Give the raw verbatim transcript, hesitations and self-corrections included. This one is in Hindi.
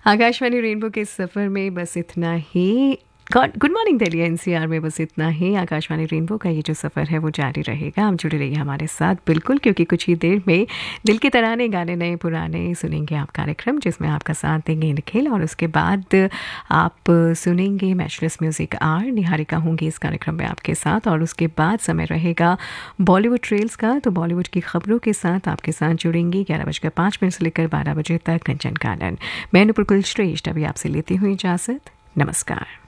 आकाशवाणी रेनबो के सफ़र में बस इतना ही। गुड मॉर्निंग दिल्ली एनसीआर में बस इतना ही। आकाशवाणी रेनबो का ये जो सफ़र है वो जारी रहेगा। आप जुड़े रहिए हमारे साथ बिल्कुल, क्योंकि कुछ ही देर में दिल के तराने गाने नए पुराने सुनेंगे आप कार्यक्रम, जिसमें आपका साथ देंगे निखिल। और उसके बाद आप सुनेंगे मैचलेस म्यूज़िक आर। निहारिका होंगी इस कार्यक्रम में आपके साथ। और उसके बाद समय रहेगा बॉलीवुड ट्रेल्स का। तो बॉलीवुड की खबरों के साथ आपके साथ जुड़ेंगी ग्यारह बजकर पाँच मिनट से लेकर बारह बजे तक कंचन कानन। मैं नुपुर कुल श्रेष्ठ अभी आपसे लेती हुई इजाज़त। नमस्कार।